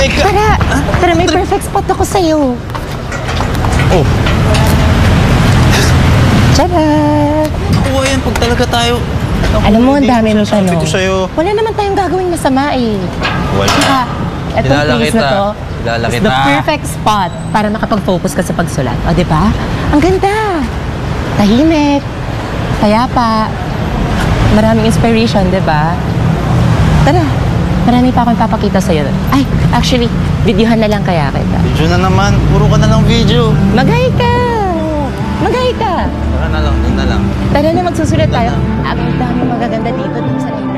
Teka! Tara, may perfect spot ako sa'yo. Oh, Tara! nakuha yan pag talaga tayo. Alam mo, ang dami mo Sabi tanong. ko sa'yo. Wala naman tayong gagawing masama eh. Wala. Saka, etong Kilala place kita. na to Kilala is kita. the perfect spot para makapag-focus ka sa pagsulat. O, di ba? Ang ganda! Tahimik, payapa, maraming inspiration, di ba? Tara, marami pa akong ipapakita sa'yo. Ay, actually, videohan na lang kaya kita. Video na naman. Puro ka na lang video. Mag-hi ka! Mag-hi ka! Tara na lang, doon na lang. Tara na, magsusulat tayo. Ang dami magaganda dito sa library.